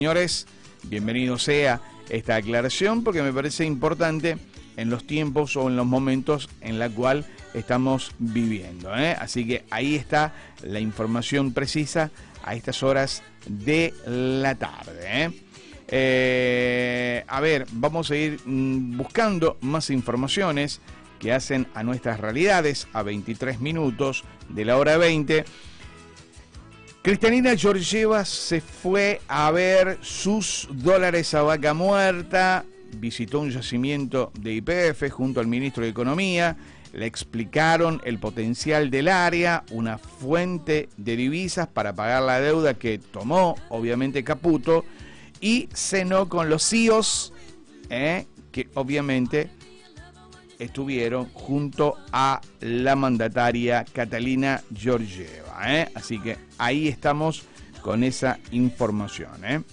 Señores, bienvenido sea esta aclaración porque me parece importante en los tiempos o en los momentos en la cual estamos viviendo, Así que ahí está la información precisa a estas horas de la tarde, A ver, vamos a ir buscando más informaciones que hacen a nuestras realidades a 23 minutos de la hora 20. Cristalina Georgieva se fue a ver sus dólares a vaca muerta, visitó un yacimiento de YPF junto al ministro de Economía, le explicaron el potencial del área, una fuente de divisas para pagar la deuda que tomó, obviamente, Caputo, y cenó con los CEOs, que obviamente estuvieron junto a la mandataria Catalina Georgieva, Así que ahí estamos con esa información,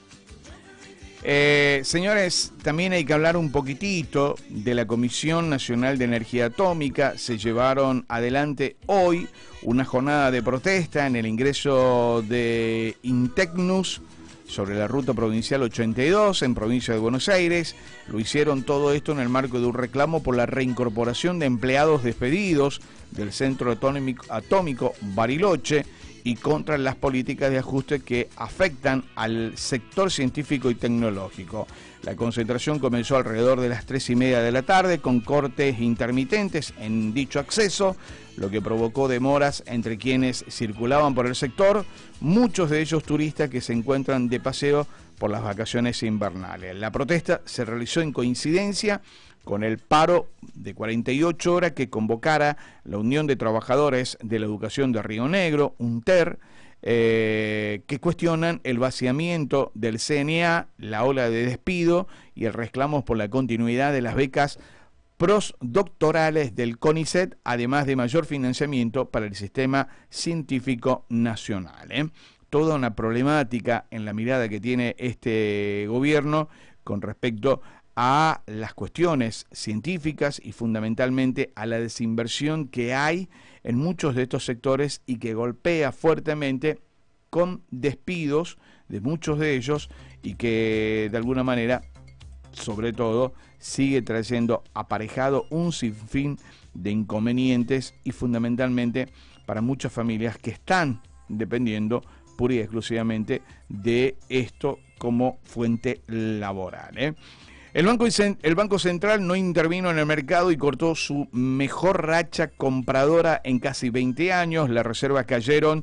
Señores, también hay que hablar un poquitito de la Comisión Nacional de Energía Atómica. Se llevaron adelante hoy una jornada de protesta en el ingreso de Intecnus sobre la ruta provincial 82 en provincia de Buenos Aires. Lo hicieron todo esto en el marco de un reclamo por la reincorporación de empleados despedidos del Centro Atómico Bariloche y contra las políticas de ajuste que afectan al sector científico y tecnológico. La concentración comenzó alrededor de las 3:30 de la tarde con cortes intermitentes en dicho acceso, lo que provocó demoras entre quienes circulaban por el sector, muchos de ellos turistas que se encuentran de paseo por las vacaciones invernales. La protesta se realizó en coincidencia con el paro de 48 horas que convocara la Unión de Trabajadores de la Educación de Río Negro, UNTER, que cuestionan el vaciamiento del CNA, la ola de despido y el reclamo por la continuidad de las becas postdoctorales del CONICET, además de mayor financiamiento para el sistema científico nacional. Toda una problemática en la mirada que tiene este gobierno con respecto a las cuestiones científicas y fundamentalmente a la desinversión que hay en muchos de estos sectores y que golpea fuertemente con despidos de muchos de ellos y que de alguna manera, sobre todo, sigue trayendo aparejado un sinfín de inconvenientes y fundamentalmente para muchas familias que están dependiendo pura y exclusivamente de esto como fuente laboral, El Banco Central no intervino en el mercado y cortó su mejor racha compradora en casi 20 años. Las reservas cayeron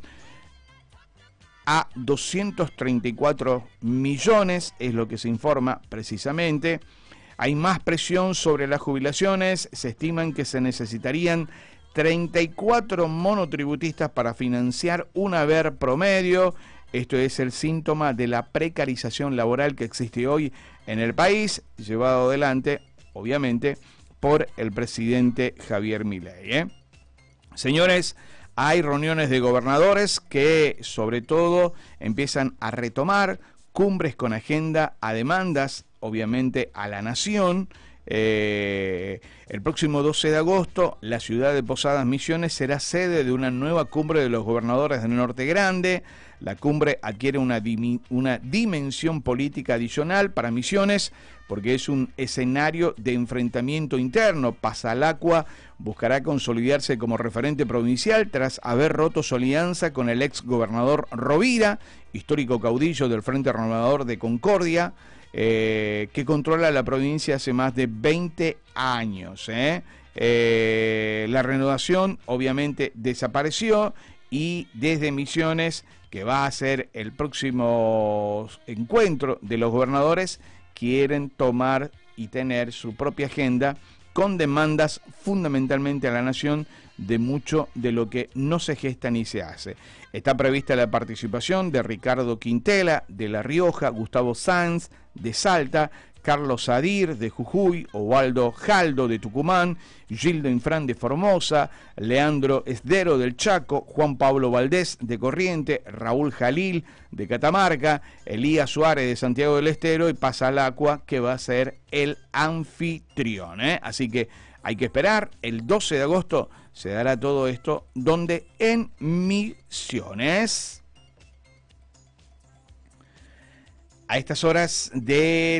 a 234 millones, es lo que se informa precisamente. Hay más presión sobre las jubilaciones. Se estiman que se necesitarían 34 monotributistas para financiar un haber promedio. Esto es el síntoma de la precarización laboral que existe hoy en el país, llevado adelante, obviamente, por el presidente Javier Milei, Señores, hay reuniones de gobernadores que, sobre todo, empiezan a retomar cumbres con agenda a demandas, obviamente, a la nación. El próximo 12 de agosto, la ciudad de Posadas Misiones será sede de una nueva cumbre de los gobernadores del Norte Grande. La cumbre adquiere una dimensión política adicional para Misiones porque es un escenario de enfrentamiento interno. Pasalacua buscará consolidarse como referente provincial tras haber roto su alianza con el ex gobernador Rovira, histórico caudillo del Frente Renovador de Concordia, que controla la provincia hace más de 20 años. La renovación obviamente desapareció y desde Misiones, que va a ser el próximo encuentro de los gobernadores, quieren tomar y tener su propia agenda con demandas fundamentalmente a la nación de mucho de lo que no se gesta ni se hace. Está prevista la participación de Ricardo Quintela de La Rioja, Gustavo Sanz de Salta, Carlos Adir de Jujuy, Osvaldo Jaldo de Tucumán, Gildo Infran de Formosa, Leandro Esdero del Chaco, Juan Pablo Valdés de Corriente, Raúl Jalil de Catamarca, Elías Suárez de Santiago del Estero y Pasalacua, que va a ser el anfitrión, Así que hay que esperar, el 12 de agosto se dará todo esto, donde en Misiones. A estas horas de